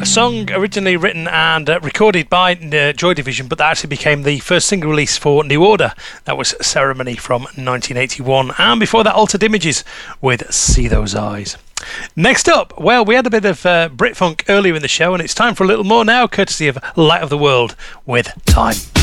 song originally written and recorded by Joy Division, but that actually became the first single release for New Order. That was Ceremony from 1981. And before that, Altered Images with See Those Eyes. Next up, well, we had a bit of Brit Funk earlier in the show, and it's time for a little more now, courtesy of Light of the World with Time.